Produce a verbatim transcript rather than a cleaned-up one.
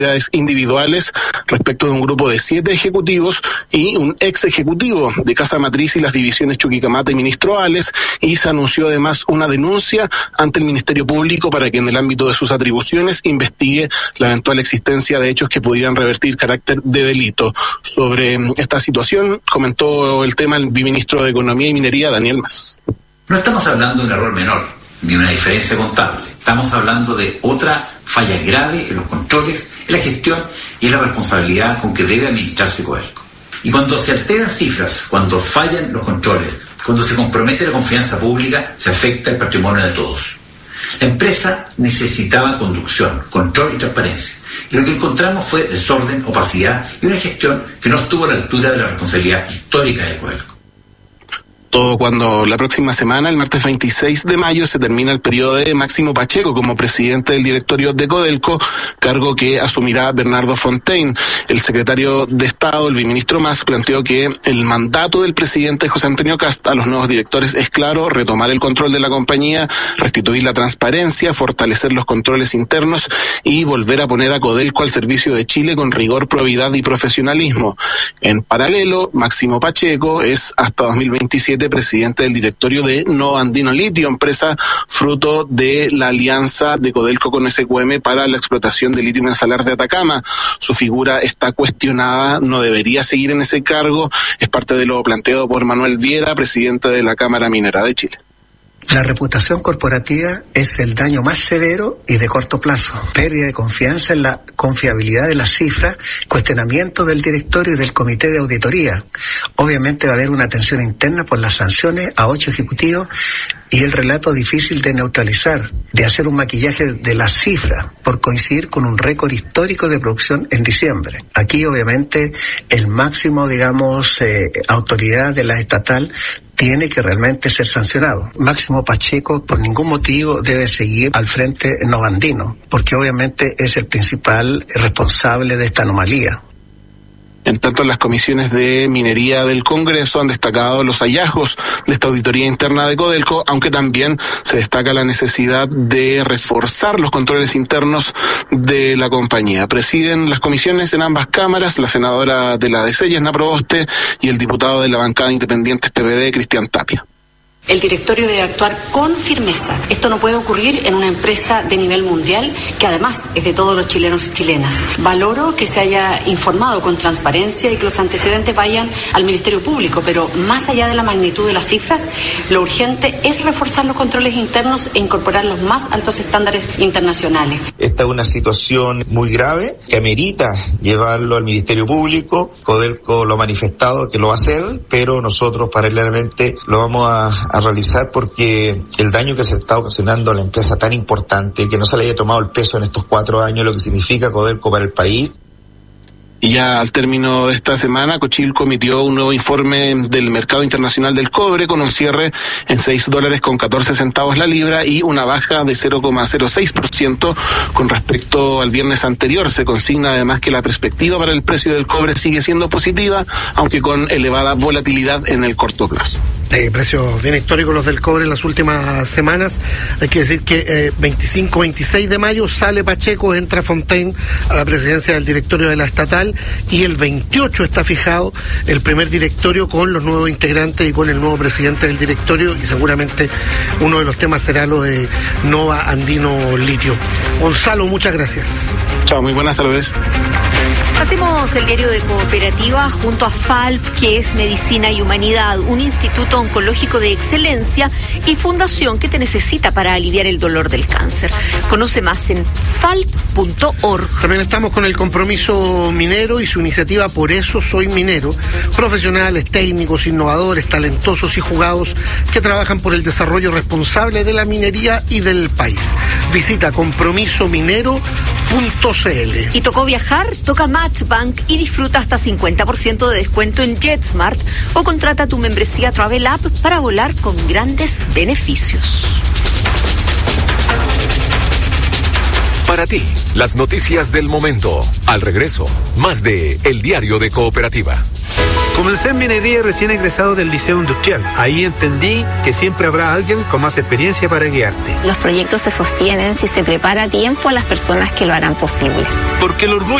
individuales respecto de un grupo de siete ejecutivos y un ex ejecutivo de Casa Matriz y las divisiones Chuquicamata y Ministro Ales, y se anunció además una denuncia ante el Ministerio Público para que en el ámbito de sus atribuciones investigue la eventual existencia de hechos que pudieran revertir carácter de delito. Sobre esta situación comentó el tema el viceministro de Economía y Minería, Daniel Mas. No estamos hablando de un error menor, ni una diferencia contable. Estamos hablando de otra falla grave en los controles, en la gestión y en la responsabilidad con que debe administrarse Codelco. Y cuando se alteran cifras, cuando fallan los controles, cuando se compromete la confianza pública, se afecta el patrimonio de todos. La empresa necesitaba conducción, control y transparencia. Y lo que encontramos fue desorden, opacidad y una gestión que no estuvo a la altura de la responsabilidad histórica de Codelco. Todo cuando la próxima semana, el martes veintiséis de mayo, se termina el periodo de Máximo Pacheco como presidente del directorio de Codelco, cargo que asumirá Bernardo Fontaine. El secretario de Estado, el viceministro Mas, planteó que el mandato del presidente José Antonio Kast a los nuevos directores es claro: retomar el control de la compañía, restituir la transparencia, fortalecer los controles internos y volver a poner a Codelco al servicio de Chile con rigor, probidad y profesionalismo. En paralelo, Máximo Pacheco es hasta dos mil veintisiete presidente del directorio de Nova Andino Litio, empresa fruto de la alianza de Codelco con S Q M para la explotación de litio en el Salar de Atacama. Su figura está cuestionada, no debería seguir en ese cargo. Es parte de lo planteado por Manuel Viera, presidente de la Cámara Minera de Chile. La reputación corporativa es el daño más severo y de corto plazo. Pérdida de confianza en la confiabilidad de las cifras, cuestionamiento del directorio y del comité de auditoría. Obviamente va a haber una tensión interna por las sanciones a ocho ejecutivos y el relato difícil de neutralizar, de hacer un maquillaje de las cifras por coincidir con un récord histórico de producción en diciembre. Aquí obviamente el máximo, digamos, eh, autoridad de la estatal tiene que realmente ser sancionado. Máximo Pacheco por ningún motivo debe seguir al frente Nova Andino, porque obviamente es el principal responsable de esta anomalía. En tanto, las comisiones de minería del Congreso han destacado los hallazgos de esta auditoría interna de Codelco, aunque también se destaca la necesidad de reforzar los controles internos de la compañía. Presiden las comisiones en ambas cámaras la senadora de la D C, Yesna Proboste, y el diputado de la bancada independiente P V D, Cristian Tapia. El directorio debe actuar con firmeza. Esto no puede ocurrir en una empresa de nivel mundial, que además es de todos los chilenos y chilenas. Valoro que se haya informado con transparencia y que los antecedentes vayan al Ministerio Público, pero más allá de la magnitud de las cifras, lo urgente es reforzar los controles internos e incorporar los más altos estándares internacionales. Esta es una situación muy grave que amerita llevarlo al Ministerio Público. Codelco lo ha manifestado que lo va a hacer, pero nosotros paralelamente lo vamos a a realizar porque el daño que se está ocasionando a la empresa tan importante, que no se le haya tomado el peso en estos cuatro años, lo que significa Codelco para el país. Y ya al término de esta semana, Cochilco emitió un nuevo informe del mercado internacional del cobre con un cierre en seis dólares con catorce centavos la libra y una baja de cero coma cero seis por ciento con respecto al viernes anterior. Se consigna además que la perspectiva para el precio del cobre sigue siendo positiva, aunque con elevada volatilidad en el corto plazo. Eh, precios bien históricos los del cobre en las últimas semanas. Hay que decir que eh, veinticinco veintiséis de mayo sale Pacheco, entra Fontaine a la presidencia del directorio de la estatal, y el veintiocho está fijado el primer directorio con los nuevos integrantes y con el nuevo presidente del directorio, y seguramente uno de los temas será lo de Nova Andino Litio. Gonzalo, muchas gracias. Chao, muy buenas tardes. Hacemos el diario de Cooperativa junto a FALP, que es Medicina y Humanidad, un instituto oncológico de excelencia y fundación que te necesita para aliviar el dolor del cáncer. Conoce más en falp punto org. También estamos con el Compromiso Minero y su iniciativa Por Eso Soy Minero. Profesionales, técnicos, innovadores, talentosos y jugados que trabajan por el desarrollo responsable de la minería y del país. Visita compromiso minero punto c l. ¿Y tocó viajar? Toca Matchbank y disfruta hasta cincuenta por ciento de descuento en JetSmart o contrata tu membresía Travel App para volar con grandes beneficios. Para ti, las noticias del momento. Al regreso, más de El Diario de Cooperativa. Comencé en minería recién egresado del Liceo Industrial. Ahí entendí que siempre habrá alguien con más experiencia para guiarte. Los proyectos se sostienen si se prepara a tiempo a las personas que lo harán posible. Porque el orgullo